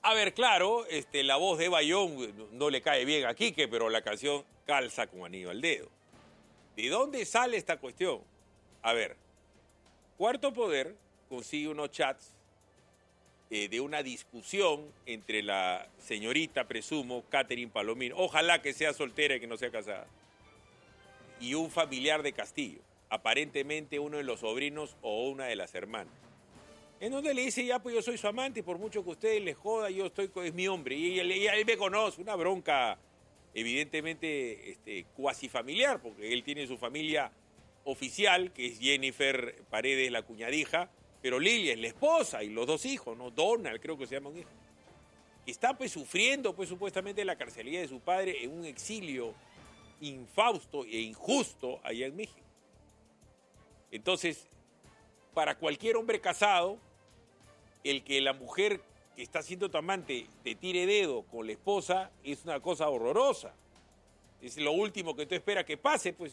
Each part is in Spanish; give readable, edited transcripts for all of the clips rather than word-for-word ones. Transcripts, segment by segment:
A ver, claro, la voz de Bayón no le cae bien a Quique, pero la canción calza con anillo al dedo. ¿De dónde sale esta cuestión? A ver, Cuarto Poder consigue unos chats de una discusión entre la señorita, presumo, Catherine Palomino, ojalá que sea soltera y que no sea casada, y un familiar de Castillo, aparentemente uno de los sobrinos o una de las hermanas. En donde le dice, ya, pues yo soy su amante, y por mucho que ustedes les joda, yo estoy, es mi hombre. Y él me conoce, una bronca evidentemente cuasi familiar, porque él tiene su familia oficial, que es Jennifer Paredes, la cuñadija, pero Lilia es la esposa y los dos hijos, ¿no? Donald, creo que se llama un hijo. Que está pues sufriendo pues supuestamente la carcelía de su padre en un exilio infausto e injusto allá en México. Entonces, para cualquier hombre casado, el que la mujer que está siendo tu amante te tire dedo con la esposa es una cosa horrorosa. Es lo último que tú esperas que pase, pues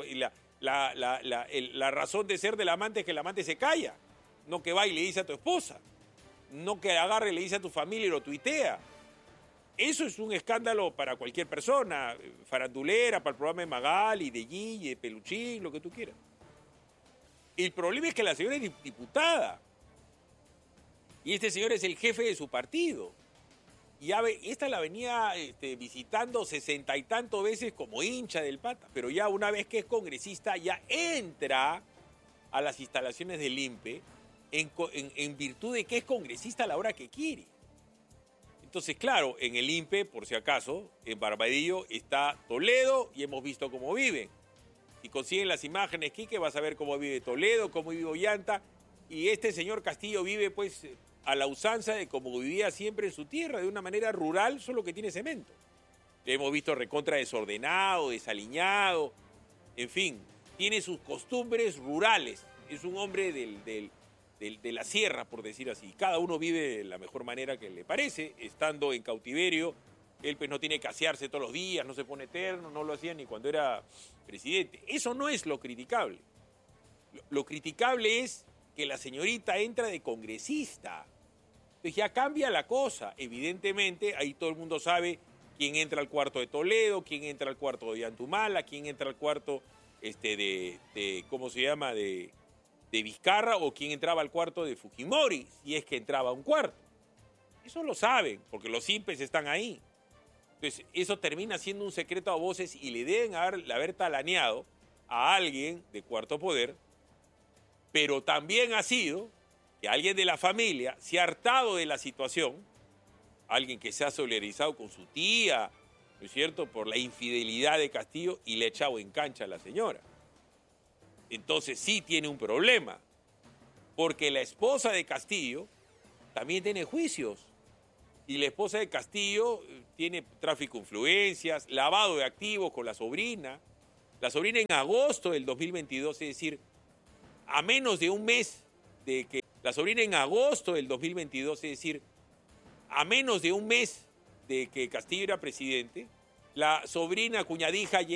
la razón de ser del amante es que el amante se calla, no que va y le dice a tu esposa, no que agarre y le dice a tu familia y lo tuitea. Eso es un escándalo para cualquier persona, farandulera, para el programa de Magali, de Gille, de Peluchín, lo que tú quieras. El problema es que la señora es diputada. Y este señor es el jefe de su partido. Y esta la venía visitando 60 y tantas veces como hincha del Pata. Pero ya una vez que es congresista, ya entra a las instalaciones del INPE en virtud de que es congresista a la hora que quiere. Entonces, claro, en el INPE, por si acaso, en Barbadillo está Toledo y hemos visto cómo viven. Si consiguen las imágenes, Quique, vas a ver cómo vive Toledo, cómo vive Ollanta. Y este señor Castillo vive, pues, a la usanza de como vivía siempre en su tierra, de una manera rural, solo que tiene cemento. Le hemos visto recontra desordenado, desaliñado, en fin, tiene sus costumbres rurales. Es un hombre de la sierra, por decir así. Cada uno vive de la mejor manera que le parece, estando en cautiverio. Él pues no tiene que asearse todos los días, no se pone eterno, no lo hacía ni cuando era presidente. Eso no es lo criticable. Lo criticable es que la señorita entra de congresista. Entonces ya cambia la cosa. Evidentemente, ahí todo el mundo sabe quién entra al cuarto de Toledo, quién entra al cuarto de Yantumala, quién entra al cuarto ¿cómo se llama?, de Vizcarra, o quién entraba al cuarto de Fujimori, si es que entraba a un cuarto. Eso lo saben, porque los INPEs están ahí. Entonces, eso termina siendo un secreto a voces y le deben haber talaneado a alguien de Cuarto Poder, pero también ha sido que alguien de la familia se ha hartado de la situación, alguien que se ha solidarizado con su tía, ¿no es cierto?, por la infidelidad de Castillo y le ha echado en cancha a la señora. Entonces sí tiene un problema, porque la esposa de Castillo también tiene juicios. Y la esposa de Castillo tiene tráfico de influencias, lavado de activos con la sobrina. La sobrina en agosto del 2022, es decir, a menos de un mes de que... La sobrina en agosto del 2022, es decir, a menos de un mes de que Castillo era presidente, la sobrina cuñadija